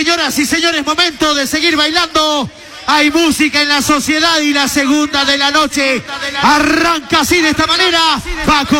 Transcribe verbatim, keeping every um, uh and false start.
Señoras y señores, momento de seguir bailando. Hay música en la sociedad y la segunda de la noche arranca así de esta manera. Paco